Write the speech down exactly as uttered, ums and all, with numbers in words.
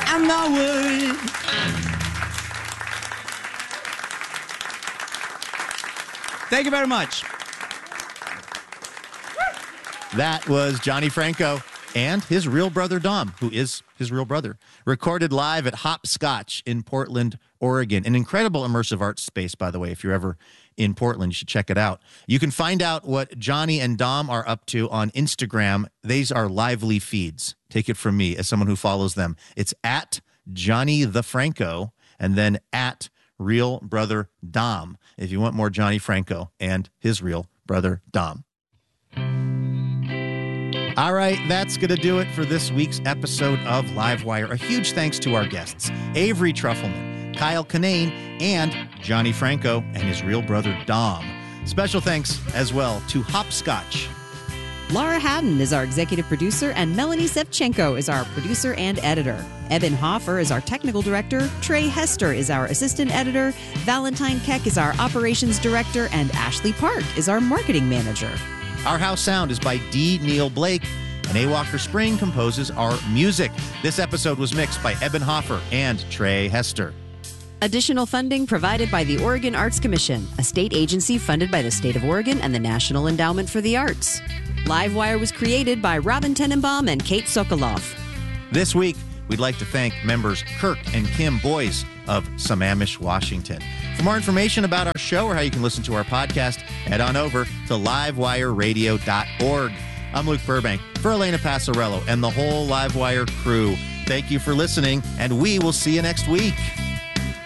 I'm not worried. Thank you very much. That was Johnny Franco and his real brother, Dom, who is his real brother. Recorded live at Hopscotch in Portland, Oregon. An incredible immersive art space, by the way. If you're ever in Portland, you should check it out. You can find out what Johnny and Dom are up to on Instagram. These are lively feeds. Take it from me as someone who follows them. It's at Johnny the Franco and then at Real Brother Dom if you want more Johnny Franco and his real brother Dom. All right, that's going to do it for this week's episode of Livewire. A huge thanks to our guests, Avery Trufelman, Kyle Kinane, and Johnny Franco and his real brother Dom. Special thanks as well to Hopscotch. Laura Haddon is our executive producer, and Melanie Sevchenko is our producer and editor. Eben Hoffer is our technical director. Trey Hester is our assistant editor. Valentine Keck is our operations director, and Ashley Park is our marketing manager. Our house sound is by D. Neil Blake, and A. Walker Spring composes our music. This episode was mixed by Eben Hoffer and Trey Hester. Additional funding provided by the Oregon Arts Commission, a state agency funded by the state of Oregon and the National Endowment for the Arts. Livewire was created by Robin Tenenbaum and Kate Sokoloff. This week, we'd like to thank members Kirk and Kim Boyce of Sammamish, Washington. For more information about our show or how you can listen to our podcast, head on over to livewire radio dot org. I'm Luke Burbank for Elena Passarello and the whole Livewire crew. Thank you for listening, and we will see you next week.